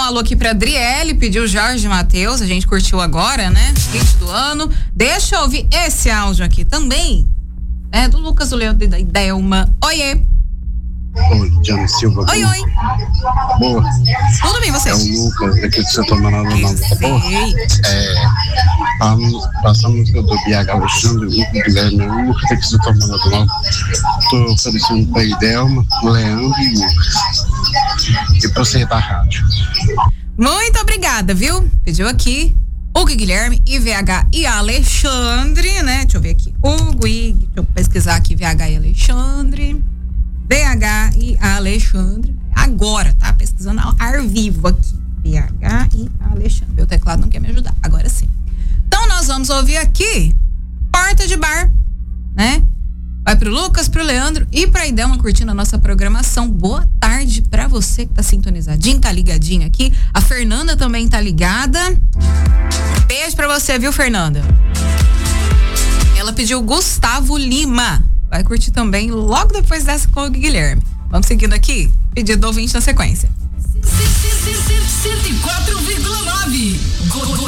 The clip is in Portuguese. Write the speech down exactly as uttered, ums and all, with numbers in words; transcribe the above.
alô aqui pra Adriele, pediu Jorge Mateus, a gente curtiu agora, né? Hit do ano. Deixa eu ouvir esse áudio aqui também, é do Lucas, do Leandro e da Delma. Oiê. Oi, Diana Silva. Oi, oi. Boa. Tudo bem, você? É o Lucas, daqui de Santo Amaro do Nome, tá bom? Sei. É, passa a música do B H Alexandre, o Guilherme, o Lucas daqui de Santo Amaro do Nome. Tô oferecendo pra Idelma, o Leandro e o Lucas. E pra você da rádio. Muito obrigada, viu? Pediu aqui Hugo Guilherme, I V H e Alexandre, né? Deixa eu ver aqui. Hugo e... Deixa eu pesquisar aqui, V H e Alexandre. V H e Alexandre. Agora, tá? Pesquisando ao ar vivo aqui. V H e Alexandre. Meu teclado não quer me ajudar. Agora sim. Então, nós vamos ouvir aqui Porta de Bar, né? Vai pro Lucas, pro Leandro e pra Idelma curtindo a nossa programação. Boa tarde pra você que tá sintonizadinho, tá ligadinho aqui. A Fernanda também tá ligada. Beijo pra você, viu, Fernanda? Ela pediu Gustavo Lima. Vai curtir também logo depois dessa com o Guilherme. Vamos seguindo aqui? Pedido do ouvinte na sequência. cento e quatro vírgula nove